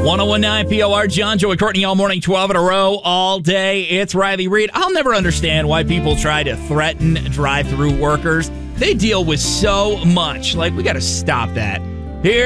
1019 POR, John, Joey, Courtney, all morning, 12 in a row, all day. It's Riley Reed. I'll never understand why people try to threaten drive-through workers. They deal with so much. Like, we got to stop that.